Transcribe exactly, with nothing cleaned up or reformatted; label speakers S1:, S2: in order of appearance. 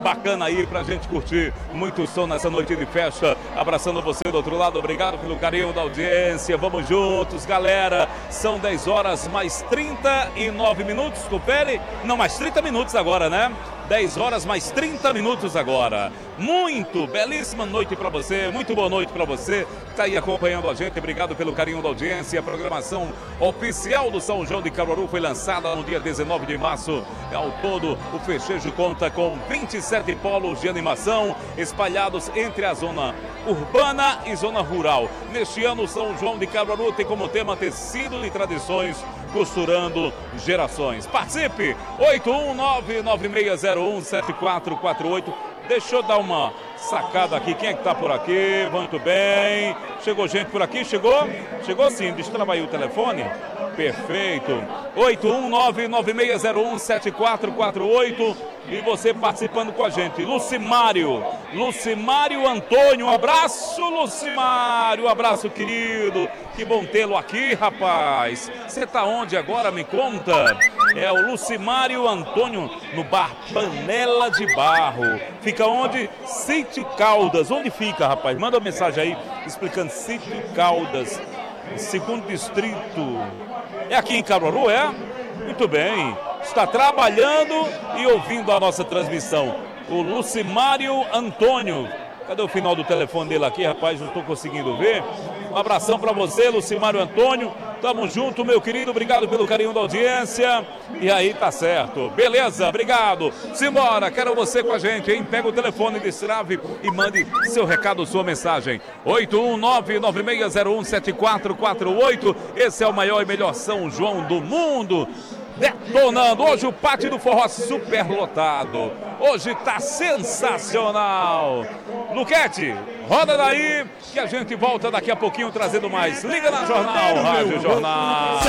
S1: bacana aí pra gente curtir muito som nessa noite de festa. Abraçando você do outro lado, obrigado pelo carinho da audiência. Vamos juntos, galera. São dez horas mais trinta e nove minutos. Confere? Não, mais trinta minutos agora, né? dez horas mais trinta minutos agora. Muito belíssima noite para você, muito boa noite para você que está aí acompanhando a gente. Obrigado pelo carinho da audiência. A programação oficial do São João de Caruaru foi lançada no dia dezenove de março. Ao todo, o festejo conta com vinte e sete polos de animação espalhados entre a zona urbana e zona rural. Neste ano, o São João de Caruaru tem como tema tecido de tradições, costurando gerações. Participe! oito um nove, nove seis zero um, sete quatro quatro oito. Deixa eu dar uma sacada aqui. Quem é que tá por aqui? Muito bem. Chegou gente por aqui? Chegou? Chegou sim. Destrava aí o telefone. Perfeito. oito um nove, nove seis zero um, sete quatro quatro oito. E você participando com a gente. Lucimário. Lucimário Antônio. Um abraço, Lucimário. Um abraço, querido. Que bom tê-lo aqui, rapaz. Você tá onde agora? Me conta. É o Lucimário Antônio no bar Panela de Barro. Fica onde? Sítio Caldas. Onde fica, rapaz? Manda uma mensagem aí explicando. Sítio Caldas, segundo distrito. É aqui em Caruaru, é? Muito bem. Está trabalhando e ouvindo a nossa transmissão. O Lucimário Antônio. Cadê o final do telefone dele aqui, rapaz? Não estou conseguindo ver. Um abração para você, Lucimário Antônio. Tamo junto, meu querido. Obrigado pelo carinho da audiência. E aí, tá certo. Beleza, obrigado. Simbora, quero você com a gente, hein? Pega o telefone, destrave e mande seu recado, sua mensagem. oito um nove, nove seis zero um, sete quatro quatro oito. Esse é o maior e melhor São João do mundo. Detonando, hoje o Pátio do Forró super lotado. Hoje tá sensacional. Luquete, roda daí que a gente volta daqui a pouquinho trazendo mais. Liga na Jornal, Rádio Jornal.